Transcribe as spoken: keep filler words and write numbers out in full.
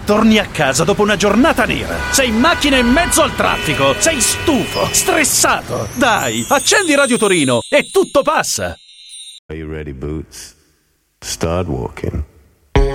Torni a casa dopo una giornata nera. Sei in macchina in mezzo al traffico. Sei stufo, stressato. Dai, accendi Radio Torino e tutto passa. Are you ready, Boots? Start walking.